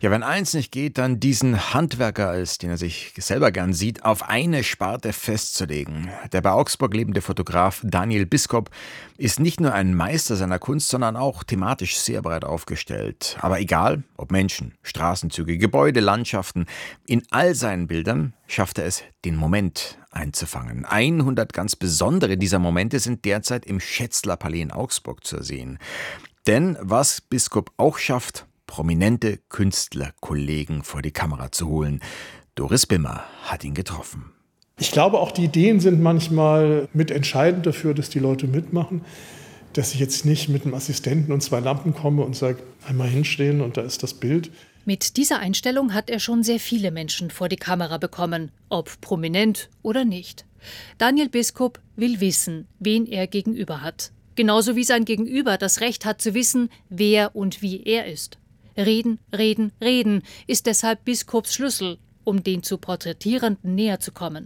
Ja, wenn eins nicht geht, dann diesen Handwerker, als den er sich selber gern sieht, auf eine Sparte festzulegen. Der bei Augsburg lebende Fotograf Daniel Biskup ist nicht nur ein Meister seiner Kunst, sondern auch thematisch sehr breit aufgestellt. Aber egal, ob Menschen, Straßenzüge, Gebäude, Landschaften, in all seinen Bildern schafft er es, den Moment einzufangen. 100 ganz besondere dieser Momente sind derzeit im Schätzler-Palais in Augsburg zu sehen. Denn was Biskup auch schafft, prominente Künstlerkollegen vor die Kamera zu holen. Doris Bimmer hat ihn getroffen. Ich glaube, auch die Ideen sind manchmal mitentscheidend dafür, dass die Leute mitmachen. Dass ich jetzt nicht mit einem Assistenten und 2 Lampen komme und sage, einmal hinstehen und da ist das Bild. Mit dieser Einstellung hat er schon sehr viele Menschen vor die Kamera bekommen, ob prominent oder nicht. Daniel Biskup will wissen, wen er gegenüber hat. Genauso wie sein Gegenüber das Recht hat zu wissen, wer und wie er ist. Reden, reden, reden ist deshalb Biskups Schlüssel, um den zu Porträtierenden näher zu kommen.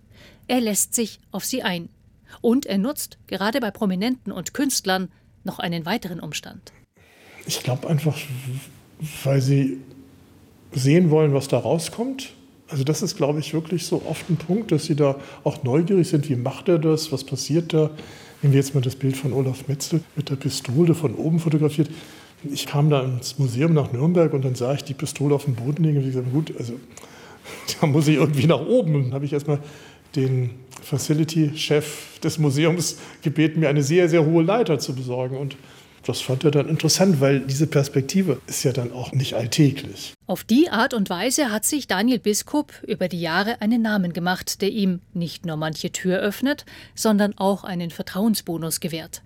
Er lässt sich auf sie ein. Und er nutzt, gerade bei Prominenten und Künstlern, noch einen weiteren Umstand. Ich glaube einfach, weil sie sehen wollen, was da rauskommt. Also das ist, glaube ich, wirklich so oft ein Punkt, dass sie da auch neugierig sind. Wie macht er das? Was passiert da? Nehmen wir jetzt mal das Bild von Olaf Metzel mit der Pistole von oben fotografiert. Ich kam da ins Museum nach Nürnberg und dann sah ich die Pistole auf dem Boden liegen. Und ich gesagt, gut, also da muss ich irgendwie nach oben. Und dann habe ich erstmal den Facility-Chef des Museums gebeten, mir eine sehr, sehr hohe Leiter zu besorgen. Und das fand er dann interessant, weil diese Perspektive ist ja dann auch nicht alltäglich. Auf die Art und Weise hat sich Daniel Biskup über die Jahre einen Namen gemacht, der ihm nicht nur manche Tür öffnet, sondern auch einen Vertrauensbonus gewährt.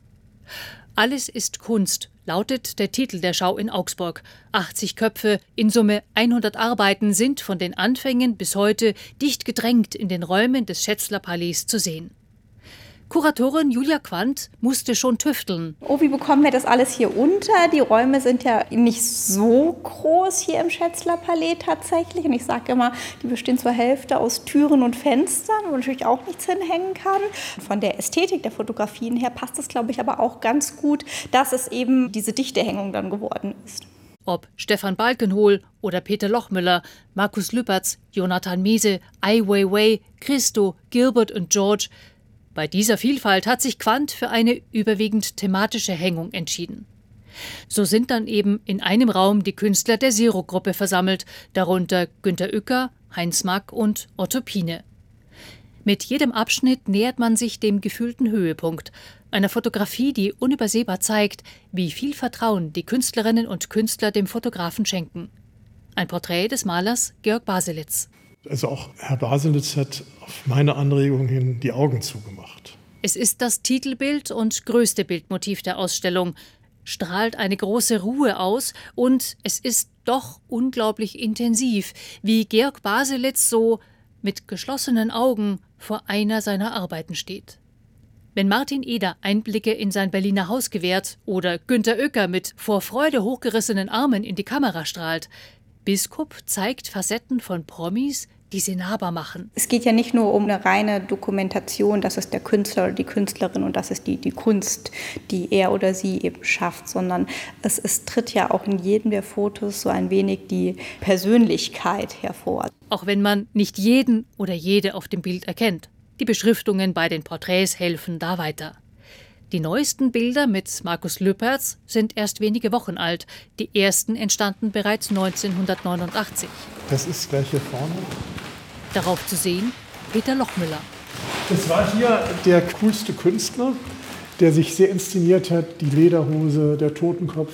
Alles ist Kunst, lautet der Titel der Schau in Augsburg. 80 Köpfe, in Summe 100 Arbeiten sind von den Anfängen bis heute dicht gedrängt in den Räumen des Schätzler-Palais zu sehen. Kuratorin Julia Quandt musste schon tüfteln. Oh, wie bekommen wir das alles hier unter? Die Räume sind ja nicht so groß hier im Schätzler-Palais tatsächlich. Und ich sage immer, die bestehen zur Hälfte aus Türen und Fenstern, wo natürlich auch nichts hinhängen kann. Von der Ästhetik der Fotografien her passt es, glaube ich, aber auch ganz gut, dass es eben diese Dichtehängung dann geworden ist. Ob Stefan Balkenhol oder Peter Lochmüller, Markus Lüpertz, Jonathan Mese, Ai Weiwei, Christo, Gilbert und George – bei dieser Vielfalt hat sich Quandt für eine überwiegend thematische Hängung entschieden. So sind dann eben in einem Raum die Künstler der Zero-Gruppe versammelt, darunter Günter Uecker, Heinz Mack und Otto Piene. Mit jedem Abschnitt nähert man sich dem gefühlten Höhepunkt, einer Fotografie, die unübersehbar zeigt, wie viel Vertrauen die Künstlerinnen und Künstler dem Fotografen schenken. Ein Porträt des Malers Georg Baselitz. Also auch Herr Baselitz hat auf meine Anregung hin die Augen zugemacht. Es ist das Titelbild und größte Bildmotiv der Ausstellung, strahlt eine große Ruhe aus und es ist doch unglaublich intensiv, wie Georg Baselitz so mit geschlossenen Augen vor einer seiner Arbeiten steht. Wenn Martin Eder Einblicke in sein Berliner Haus gewährt oder Günter Uecker mit vor Freude hochgerissenen Armen in die Kamera strahlt, Biskup zeigt Facetten von Promis, die sie nahbar machen. Es geht ja nicht nur um eine reine Dokumentation, das ist der Künstler oder die Künstlerin und das ist die Kunst, die er oder sie eben schafft, sondern es tritt ja auch in jedem der Fotos so ein wenig die Persönlichkeit hervor. Auch wenn man nicht jeden oder jede auf dem Bild erkennt. Die Beschriftungen bei den Porträts helfen da weiter. Die neuesten Bilder mit Markus Lüpertz sind erst wenige Wochen alt. Die ersten entstanden bereits 1989. Das ist gleich hier vorne. Darauf zu sehen Peter Lochmüller. Das war hier der coolste Künstler, der sich sehr inszeniert hat. Die Lederhose, der Totenkopf,